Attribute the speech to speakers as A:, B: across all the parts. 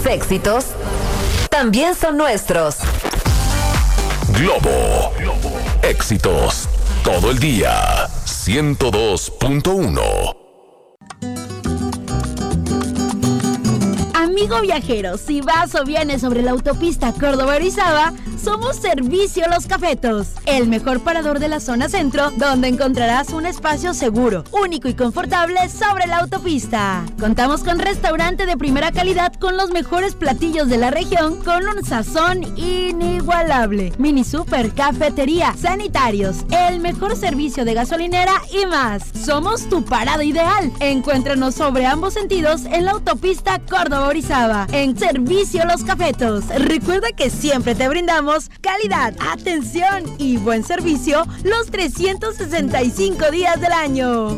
A: éxitos también son nuestros.
B: Globo. Éxitos todo el día. 102.1.
C: Amigo viajero, si vas o vienes sobre la autopista Córdoba-Orizaba, somos Servicio Los Cafetos, el mejor parador de la zona centro, donde encontrarás un espacio seguro, único y confortable sobre la autopista. Contamos con restaurante de primera calidad con los mejores platillos de la región, con un sazón inigualable, mini super, cafetería, sanitarios, el mejor servicio de gasolinera y más. Somos tu parada ideal. Encuéntranos sobre ambos sentidos en la autopista Córdoba-Orizaba, en Servicio Los Cafetos. Recuerda que siempre te brindamos calidad, atención y buen servicio los 365 días del año.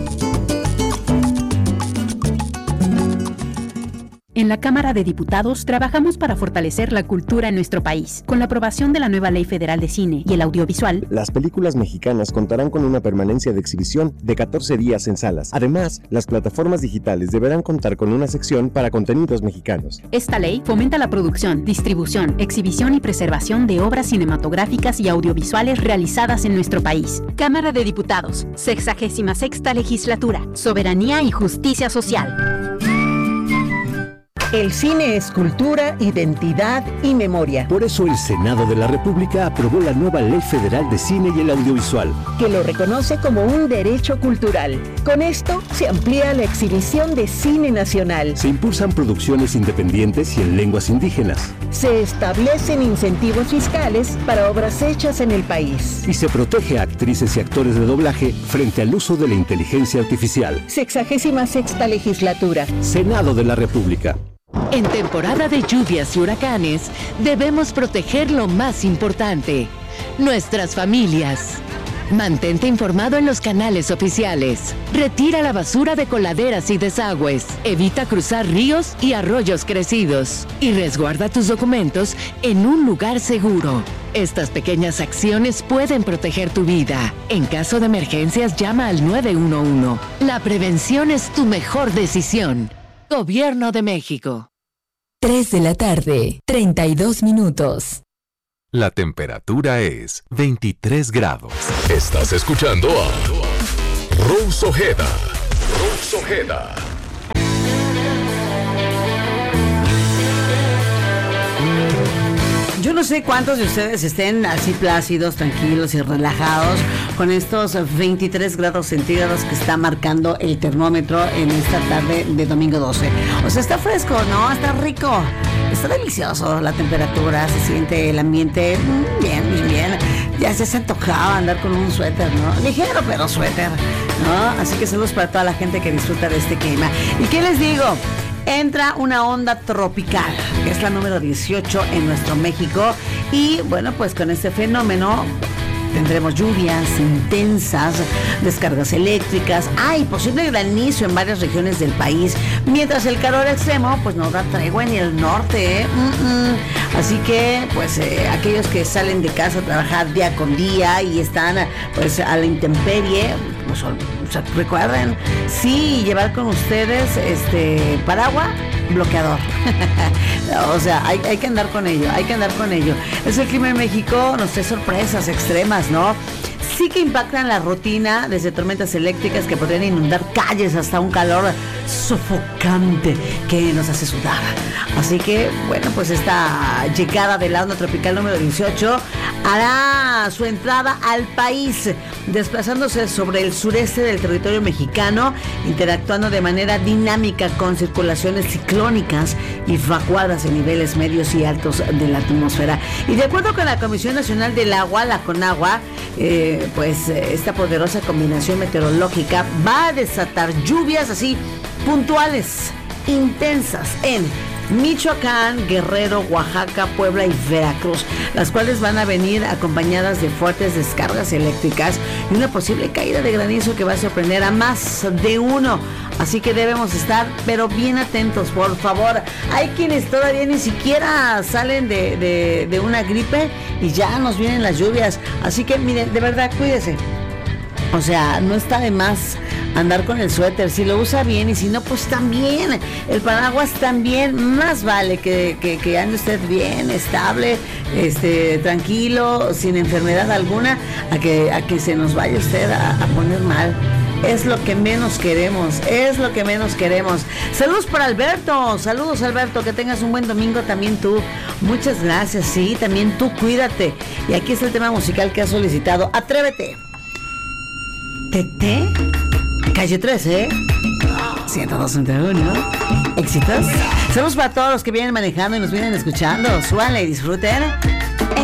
D: En la Cámara de Diputados trabajamos para fortalecer la cultura en nuestro país. Con la aprobación de la nueva Ley Federal de Cine y el Audiovisual,
E: las películas mexicanas contarán con una permanencia de exhibición de 14 días en salas. Además, las plataformas digitales deberán contar con una sección para contenidos mexicanos.
D: Esta ley fomenta la producción, distribución, exhibición y preservación de obras cinematográficas y audiovisuales realizadas en nuestro país. Cámara de Diputados, 66ª Legislatura, Soberanía y Justicia Social.
F: El cine es cultura, identidad y memoria.
G: Por eso el Senado de la República aprobó la nueva Ley Federal de Cine y el Audiovisual,
F: que lo reconoce como un derecho cultural. Con esto se amplía la exhibición de cine nacional.
G: Se impulsan producciones independientes y en lenguas indígenas.
F: Se establecen incentivos fiscales para obras hechas en el país.
G: Y se protege a actrices y actores de doblaje frente al uso de la inteligencia artificial.
F: 66ª Legislatura.
G: Senado de la República.
H: En temporada de lluvias y huracanes, debemos proteger lo más importante, nuestras familias. Mantente informado en los canales oficiales. Retira la basura de coladeras y desagües. Evita cruzar ríos y arroyos crecidos. Y resguarda tus documentos en un lugar seguro. Estas pequeñas acciones pueden proteger tu vida. En caso de emergencias, llama al 911. La prevención es tu mejor decisión. Gobierno de México.
A: 3 de la tarde, 32 minutos.
B: La temperatura es 23 grados. Estás escuchando a Rose Ojeda. Rose Ojeda.
I: Yo no sé cuántos de ustedes estén así plácidos, tranquilos y relajados con estos 23 grados centígrados que está marcando el termómetro en esta tarde de domingo 12. O sea, está fresco, ¿no? Está rico, está delicioso la temperatura, se siente el ambiente bien. Ya se antojaba andar con un suéter, ¿no? Ligero, pero suéter, ¿no? Así que saludos para toda la gente que disfruta de este clima. ¿Y qué les digo? Entra una onda tropical, que es la número 18 en nuestro México, y bueno, pues con este fenómeno tendremos lluvias intensas, descargas eléctricas, hay posible granizo en varias regiones del país, mientras el calor extremo pues no da tregua ni el norte, Así que pues aquellos que salen de casa a trabajar día con día y están pues a la intemperie, pues, o sea, recuerden, sí, llevar con ustedes paraguas, bloqueador. O sea, hay que andar con ello, Es el clima en México, nos trae sorpresas extremas, ¿no? Sí que impactan la rutina, desde tormentas eléctricas que podrían inundar calles hasta un calor sofocante que nos hace sudar. Así que, bueno, pues esta llegada de la onda tropical número 18 hará su entrada al país, desplazándose sobre el sureste del territorio mexicano, interactuando de manera dinámica con circulaciones ciclónicas y vaguadas en niveles medios y altos de la atmósfera. Y de acuerdo con la Comisión Nacional del Agua, la CONAGUA, pues esta poderosa combinación meteorológica va a desatar lluvias así puntuales, intensas en Michoacán, Guerrero, Oaxaca, Puebla y Veracruz, las cuales van a venir acompañadas de fuertes descargas eléctricas y una posible caída de granizo que va a sorprender a más de uno. Así que debemos estar, pero bien atentos, por favor. Hay quienes todavía ni siquiera salen de una gripe y ya nos vienen las lluvias. Así que miren, de verdad, cuídese. O sea, no está de más andar con el suéter, si lo usa bien, y si no, pues también, el paraguas también, más vale que ande usted bien, estable, tranquilo, sin enfermedad alguna, a que se nos vaya usted a poner mal. Es lo que menos queremos, Saludos para Alberto, saludos Alberto, que tengas un buen domingo también tú. Muchas gracias, sí, también tú cuídate. Y aquí está el tema musical que has solicitado. Atrévete. Tete, calle 13, 102.1, éxitos. Saludos para todos los que vienen manejando y nos vienen escuchando. Súbanle y disfruten.